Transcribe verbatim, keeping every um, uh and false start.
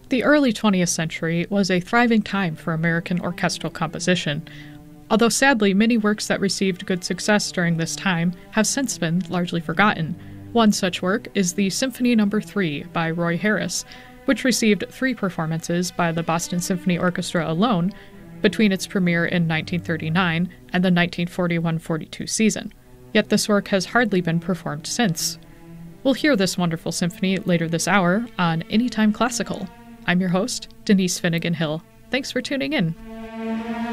The early twentieth century was a thriving time for American orchestral composition, although sadly many works that received good success during this time have since been largely forgotten. One such work is the Symphony Number three by Roy Harris, which received three performances by the Boston Symphony Orchestra alone between its premiere in nineteen thirty-nine and the nineteen forty-one forty-two season. Yet this work has hardly been performed since. We'll hear this wonderful symphony later this hour on Anytime Classical. I'm your host, Denise Finnegan Hill. Thanks for tuning in.